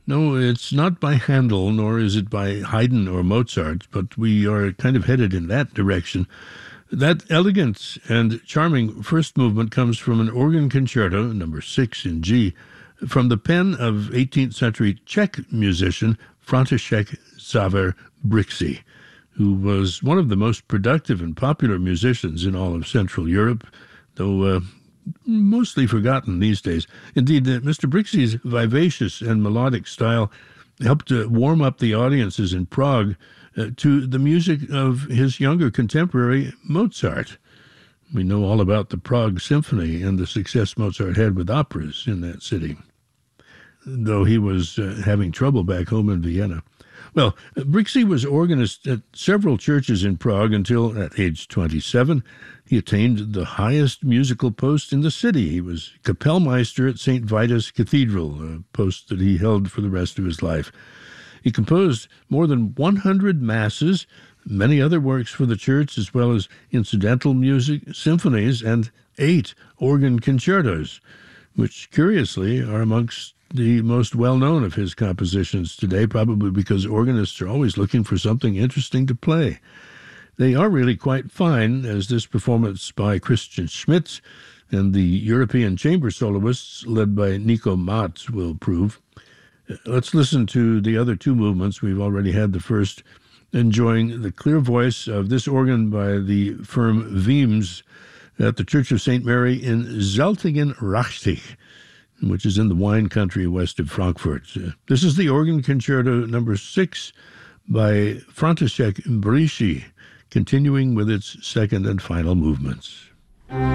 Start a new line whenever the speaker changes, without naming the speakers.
No, it's not by Handel, nor is it by Haydn or Mozart, but we are kind of headed in that direction. That elegant and charming first movement comes from an organ concerto, number 6 in G, from the pen of 18th century Czech musician František Xaver Brixey, who was one of the most productive and popular musicians in all of Central Europe, though mostly forgotten these days. Indeed, Mr. Brixey's vivacious and melodic style helped to warm up the audiences in Prague to the music of his younger contemporary, Mozart. We know all about the Prague Symphony and the success Mozart had with operas in that city, though he was having trouble back home in Vienna. Well, Brixey was organist at several churches in Prague until, at age 27, he attained the highest musical post in the city. He was Kapellmeister at St. Vitus Cathedral, a post that he held for the rest of his life. He composed more than 100 masses, many other works for the church, as well as incidental music, symphonies, and 8 organ concertos, which, curiously, are amongst the most well-known of his compositions today, probably because organists are always looking for something interesting to play. They are really quite fine, as this performance by Christian Schmitz and the European chamber soloists, led by Nico Matz, will prove. Let's listen to the other 2 movements. We've already had the first, enjoying the clear voice of this organ by the firm Wiems at the Church of St. Mary in Zeltingen-Rachtich, which is in the wine country west of Frankfurt. This is the organ concerto number 6 by František Brixey, continuing with its second and final movements.